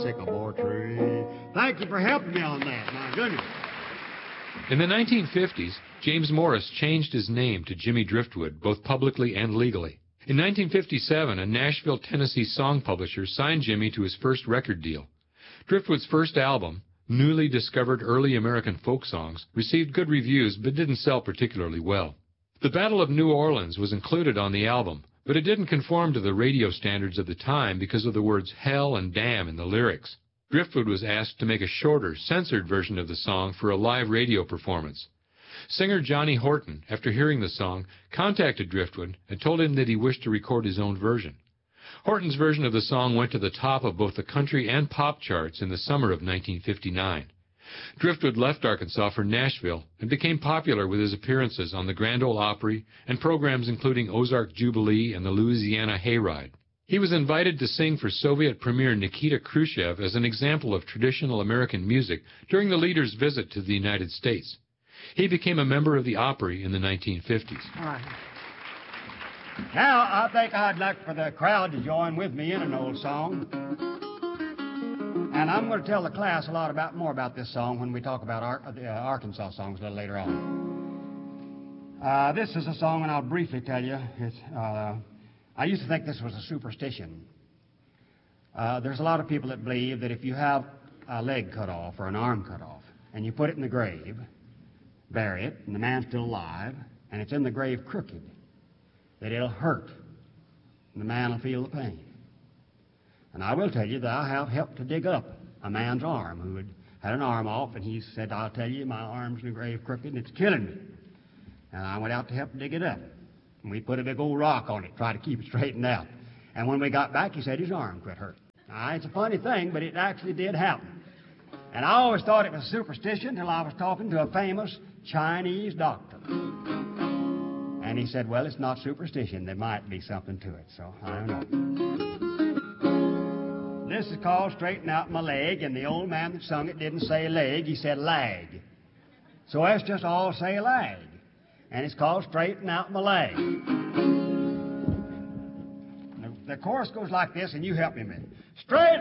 sycamore tree. Thank you for helping me on that. My goodness. In the 1950s, James Morris changed his name to Jimmy Driftwood, both publicly and legally. In 1957, a Nashville, Tennessee song publisher signed Jimmy to his first record deal. Driftwood's first album, Newly Discovered Early American Folk Songs, received good reviews but didn't sell particularly well. The Battle of New Orleans was included on the album, but it didn't conform to the radio standards of the time because of the words hell and damn in the lyrics. Driftwood was asked to make a shorter, censored version of the song for a live radio performance. Singer Johnny Horton, after hearing the song, contacted Driftwood and told him that he wished to record his own version. Horton's version of the song went to the top of both the country and pop charts in the summer of 1959. Driftwood left Arkansas for Nashville and became popular with his appearances on the Grand Ole Opry and programs including Ozark Jubilee and the Louisiana Hayride. He was invited to sing for Soviet Premier Nikita Khrushchev as an example of traditional American music during the leader's visit to the United States. He became a member of the Opry in the 1950s. All right. Now, I think I'd like for the crowd to join with me in an old song. And I'm going to tell the class a lot more about this song when we talk about Arkansas songs a little later on. This is a song, and I'll briefly tell you. I used to think this was a superstition. There's a lot of people that believe that if you have a leg cut off or an arm cut off, and you put it in the grave, bury it, and the man's still alive, and it's in the grave crooked, that it'll hurt, and the man will feel the pain. And I will tell you that I have helped to dig up a man's arm who had an arm off, and he said, I'll tell you, my arm's in the grave crooked, and it's killing me. And I went out to help dig it up. And we put a big old rock on it, tried to keep it straightened out. And when we got back, he said his arm quit hurting. Now, it's a funny thing, but it actually did happen. And I always thought it was superstition until I was talking to a famous Chinese doctor. And he said, well, it's not superstition. There might be something to it, so I don't know. This is called Straighten Out My Leg, and the old man that sung it didn't say leg, he said lag. So let's just all say lag. And it's called Straighten Out My Leg. The chorus goes like this, and you help me a minute. Straighten